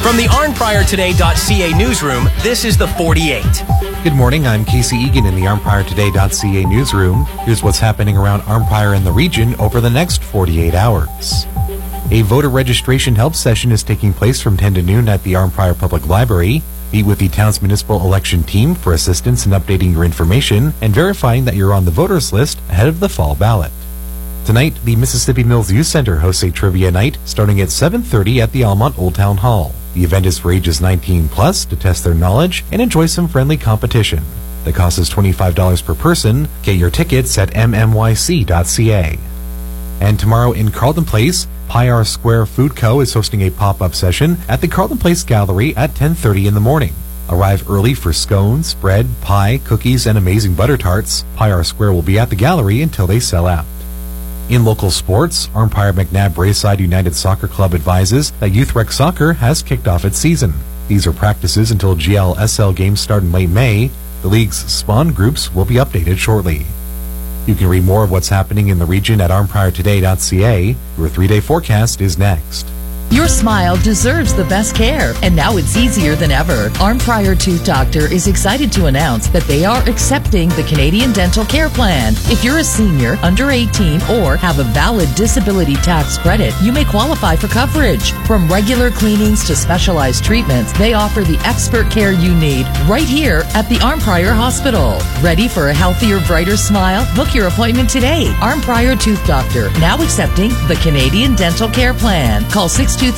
From the ArnPriorToday.ca newsroom, this is the 48. Good morning, I'm Casey Egan in the ArnPriorToday.ca newsroom. Here's what's happening around Arnprior and the region over the next 48 hours. A voter registration help session is taking place from 10 to noon at the Arnprior Public Library. Meet with the town's municipal election team for assistance in updating your information and verifying that you're on the voters list ahead of the fall ballot. Tonight, the Mississippi Mills Youth Center hosts a trivia night starting at 7:30 at the Almont Old Town Hall. The event is for ages 19 plus to test their knowledge and enjoy some friendly competition. The cost is $25 per person. Get your tickets at mmyc.ca. And tomorrow in Carlton Place, Pyar Square Food Co. is hosting a pop-up session at the Carlton Place Gallery at 10:30 in the morning. Arrive early for scones, bread, pie, cookies, and amazing butter tarts. Pyar Square will be at the gallery until they sell out. In local sports, Arnprior McNabb Braeside United Soccer Club advises that Youth Rec Soccer has kicked off its season. These are practices until GLSL games start in late May. The league's spawn groups will be updated shortly. You can read more of what's happening in the region at ArnPriorToday.ca. Your 3-day forecast is next. Your smile deserves the best care, and now it's easier than ever. Arnprior Tooth Doctor is excited to announce that they are accepting the Canadian Dental Care Plan. If you're a senior, under 18, or have a valid disability tax credit, you may qualify for coverage. From regular cleanings to specialized treatments, they offer the expert care you need right here at the Arnprior Hospital. Ready for a healthier, brighter smile? Book your appointment today. Arnprior Tooth Doctor, now accepting the Canadian Dental Care Plan. Call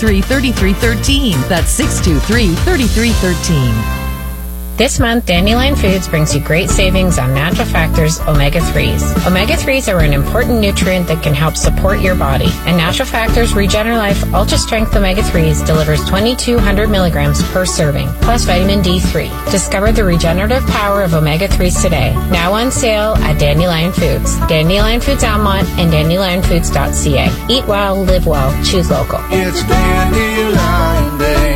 623-3313. That's 623-3313. This month, Dandelion Foods brings you great savings on Natural Factors Omega-3s. Omega-3s are an important nutrient that can help support your body. And Natural Factors Regener-Life Ultra Strength Omega-3s delivers 2,200 milligrams per serving, plus vitamin D3. Discover the regenerative power of Omega-3s today. Now on sale at Dandelion Foods. Dandelion Foods Almont and DandelionFoods.ca. Eat well, live well, choose local. It's Dandelion Day.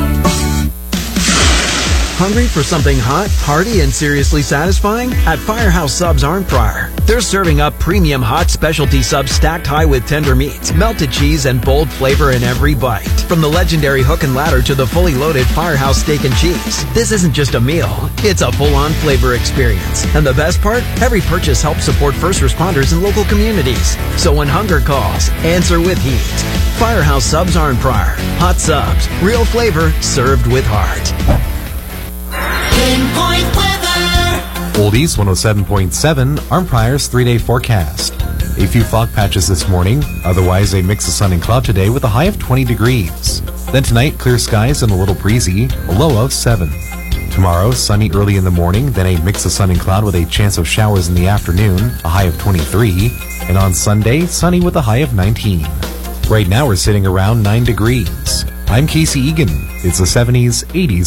Hungry for something hot, hearty, and seriously satisfying? At Firehouse Subs Arnprior, they're serving up premium hot specialty subs stacked high with tender meats, melted cheese, and bold flavor in every bite. From the legendary hook and ladder to the fully loaded Firehouse steak and cheese, this isn't just a meal, it's a full-on flavor experience. And the best part? Every purchase helps support first responders in local communities. So when hunger calls, answer with heat. Firehouse Subs Arnprior. Hot subs, real flavor, served with heart. Pinpoint weather. Oldies 107.7, Arnprior's 3-day forecast. A few fog patches this morning, otherwise a mix of sun and cloud today with a high of 20 degrees. Then tonight, clear skies and a little breezy, a low of 7. Tomorrow, sunny early in the morning, then a mix of sun and cloud with a chance of showers in the afternoon, a high of 23. And on Sunday, sunny with a high of 19. Right now, we're sitting around 9 degrees. I'm Casey Egan. It's the 70s, 80s,